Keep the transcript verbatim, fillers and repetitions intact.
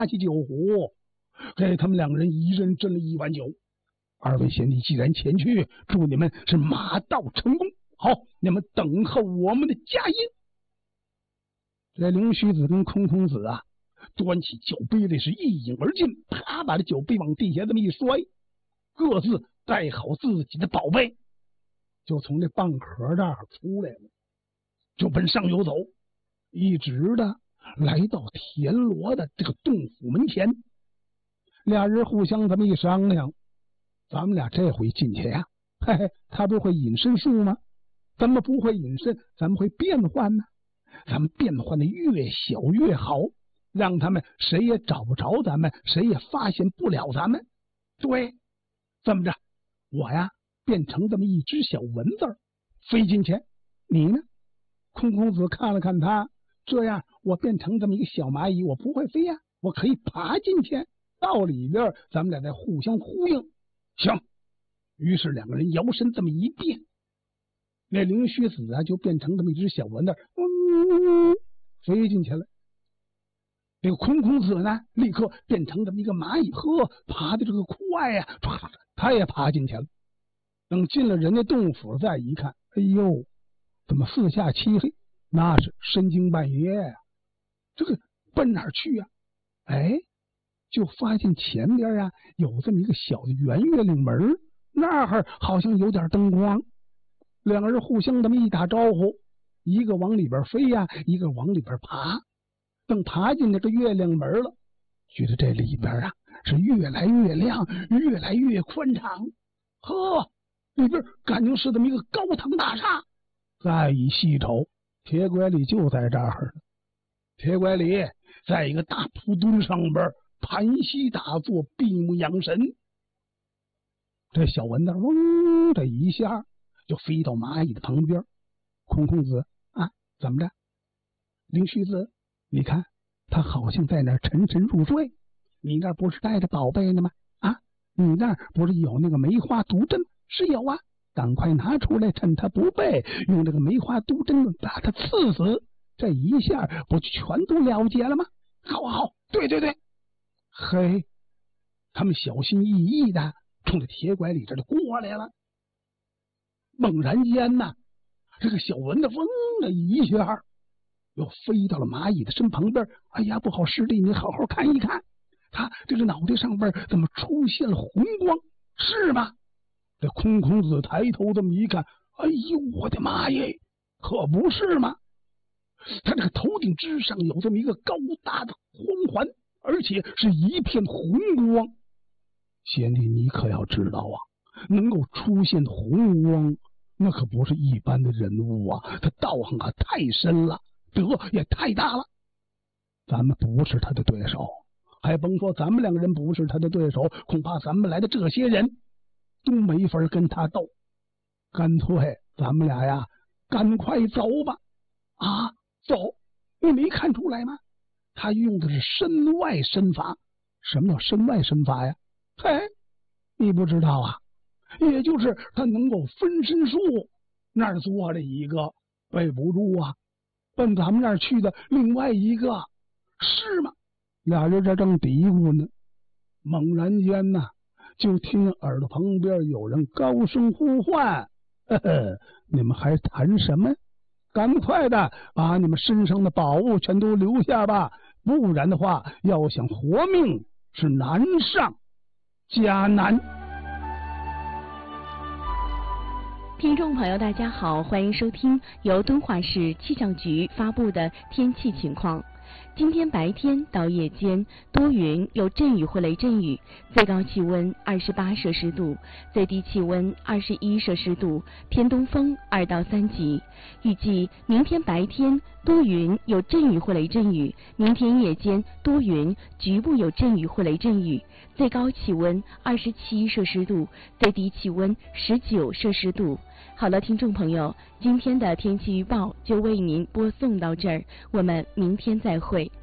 起酒壶，给他们两人一人斟了一碗酒。二位贤弟既然前去，祝你们是马到成功。好，你们等候我们的佳音。这灵虚子跟空空子啊，端起酒杯来是一饮而尽，啪把这酒杯往地下这么一摔，各自带好自己的宝贝，就从这蚌壳这儿出来了，就奔上游走，一直的来到田螺的这个洞府门前。俩人互相这么一商量，咱们俩这回进去呀、啊，嘿嘿，他不会隐身术吗？咱们不会隐身，咱们会变换呢。咱们变换的越小越好，让他们谁也找不着咱们，谁也发现不了咱们。对，这么着，我呀变成这么一只小蚊子飞进去，你呢？空空子看了看他，这样我变成这么一个小蚂蚁，我不会飞呀，我可以爬进去，到里边咱们俩再互相呼应。行，于是两个人摇身这么一变，那灵虚子啊就变成这么一只小蚊子，嗯，飞进去了。这个空空子呢，立刻变成这么一个蚂蚁，呵，爬的这个快呀、啊，他也爬进去了。等进了人家洞府，再一看，哎呦，怎么四下漆黑？那是深更半夜呀、啊，这个奔哪儿去呀、啊？哎，就发现前边啊有这么一个小的圆月亮门，那儿好像有点灯光。两个人互相这么一打招呼，一个往里边飞呀、啊，一个往里边爬。等爬进那个月亮门了，觉得这里边啊是越来越亮，越来越宽敞。呵，里边感情是这么一个高堂大厦。再一细瞅，铁拐李就在这儿。铁拐李在一个大蒲墩上边盘膝打坐，闭目养神。这小蚊子嗡的一下就飞到蚂蚁的旁边。空空子啊，怎么着？灵虚子，你看他好像在那儿沉沉入睡。你那儿不是带着宝贝呢吗？啊，你那儿不是有那个梅花毒针？是有啊，赶快拿出来，趁他不备，用这个梅花毒针把他刺死，这一下不就全都了结了吗？好好，对对对。嘿，他们小心翼翼的冲着铁拐李这就过来了。猛然间呢，这个小蚊子嗡的一下又飞到了蚂蚁的身旁边。哎呀，不好师弟，你好好看一看，他这个脑袋上边怎么出现了红光？是吗？这空空子抬头这么一看，哎呦我的妈耶，可不是吗？他这个头顶之上有这么一个高大的光环，而且是一片红光。贤弟，你可要知道啊，能够出现红光，那可不是一般的人物啊，他道行啊太深了，德也太大了。咱们不是他的对手，还甭说咱们两个人不是他的对手，恐怕咱们来的这些人都没法跟他斗。干脆咱们俩呀，赶快走吧。啊，走！你没看出来吗？他用的是身外身法。什么叫身外身法呀？嘿，你不知道啊？也就是他能够分身术。那儿坐着一个背不住啊，奔咱们那儿去的另外一个，是吗？俩人这正嘀咕呢，猛然间呢，就听耳朵旁边有人高声呼唤：“呵呵，你们还谈什么？赶快的把你们身上的宝物全都留下吧，不然的话，要想活命是难上加难。” 听众朋友大家好，欢迎收听由敦化市气象局发布的天气情况。今天白天到夜间多云，有阵雨或雷阵雨，最高气温二十八摄氏度，最低气温二十一摄氏度，偏东风二到三级。预计明天白天多云，有阵雨或雷阵雨，明天夜间多云，局部有阵雨或雷阵雨，最高气温二十七摄氏度，最低气温十九摄氏度。好了，听众朋友，今天的天气预报就为您播送到这儿，我们明天再会。